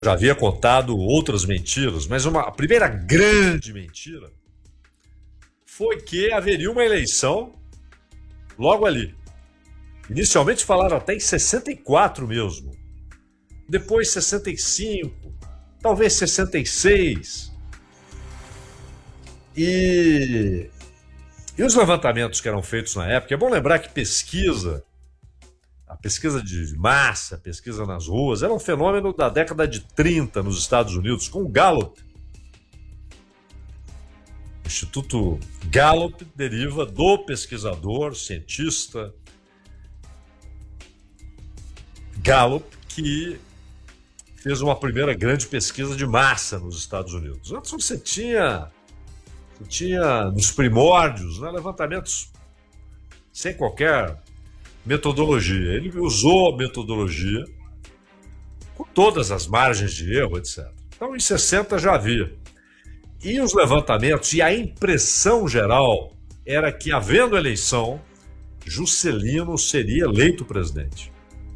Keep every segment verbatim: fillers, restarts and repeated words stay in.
Já havia contado outras mentiras, mas uma, a primeira grande mentira foi que haveria uma eleição logo ali. Inicialmente falaram até em sessenta e quatro mesmo, depois sessenta e cinco, talvez sessenta e seis. E, e os levantamentos que eram feitos na época, é bom lembrar que pesquisa, a pesquisa de massa, a pesquisa nas ruas, era um fenômeno da década de trinta nos Estados Unidos, com o Gallup. O Instituto Gallup deriva do pesquisador, cientista Gallup, que fez uma primeira grande pesquisa de massa nos Estados Unidos. Antes você tinha, você tinha nos primórdios, né, levantamentos sem qualquer metodologia. Ele usou metodologia com todas as margens de erro, etcétera. Então, em sessenta já havia. E os levantamentos e a impressão geral era que, havendo eleição, Juscelino seria eleito presidente.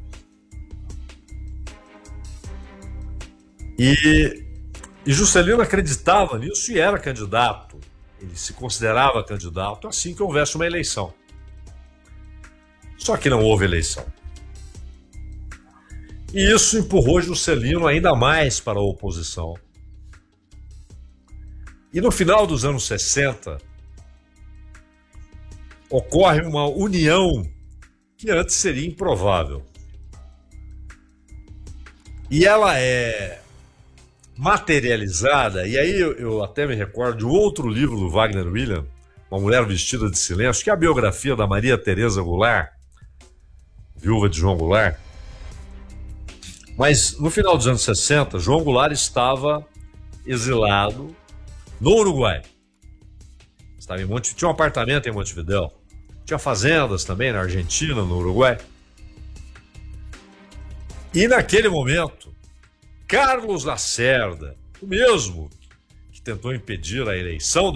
E, e Juscelino acreditava nisso e era candidato. Ele se considerava candidato assim que houvesse uma eleição. Só que não houve eleição. E isso empurrou Juscelino ainda mais para a oposição. E no final dos anos sessenta, ocorre uma união que antes seria improvável. E ela é materializada, e aí eu, eu até me recordo de outro livro do Wagner William, Uma Mulher Vestida de Silêncio, que é a biografia da Maria Tereza Goulart, viúva de João Goulart. Mas no final dos anos sessenta, João Goulart estava exilado no Uruguai. Estava em Monte... Tinha um apartamento em Montevidéu. Tinha fazendas também na Argentina, no Uruguai. E naquele momento, Carlos Lacerda, o mesmo que tentou impedir a eleição